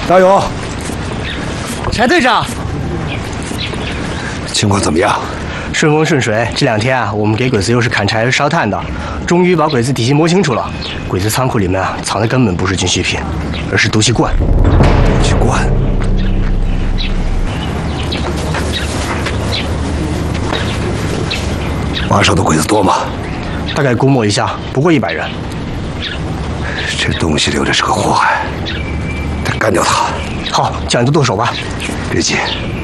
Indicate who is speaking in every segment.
Speaker 1: 加油！
Speaker 2: 柴队长，
Speaker 1: 情况怎么样？
Speaker 2: 顺风顺水。这2天啊，我们给鬼子又是砍柴又烧炭的，终于把鬼子底细摸清楚了。鬼子仓库里面啊，藏的根本不是军需品，而是毒气罐。
Speaker 1: 毒气罐。马首的鬼子多吗？
Speaker 2: 大概估摸一下，不过100人。
Speaker 1: 这东西留着是个祸害，得干掉他。
Speaker 2: 好，叫你都剁手吧。
Speaker 1: 别急。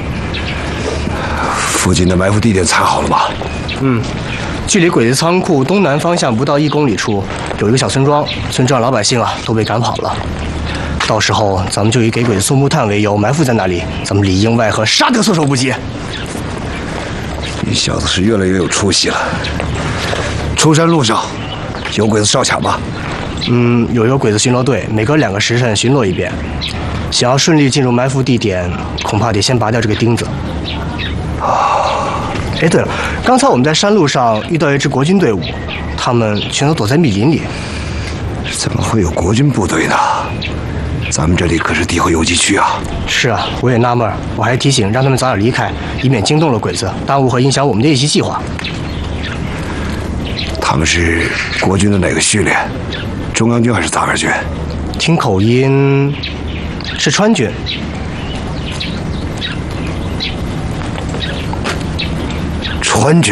Speaker 1: 附近的埋伏地点查好了吗？
Speaker 2: 距离鬼子仓库东南方向不到1公里处，有一个小村庄，村庄老百姓啊都被赶跑了。到时候咱们就以给鬼子送木炭为由埋伏在那里，咱们里应外合，杀得措手不及。
Speaker 1: 你小子是越来越有出息了。出山路上有鬼子哨卡吗？
Speaker 2: 有一个鬼子巡逻队，每隔2个时辰巡逻一遍。想要顺利进入埋伏地点，恐怕得先拔掉这个钉子。哎，对了，刚才我们在山路上遇到一支国军队伍，他们全都躲在密林里。
Speaker 1: 怎么会有国军部队呢？咱们这里可是敌后游击区啊！
Speaker 2: 是啊，我也纳闷，我还提醒让他们早点离开，以免惊动了鬼子，耽误和影响我们的夜袭计划。
Speaker 1: 他们是国军的哪个序列？中央军还是杂面军？
Speaker 2: 听口音是川军。
Speaker 1: 川军。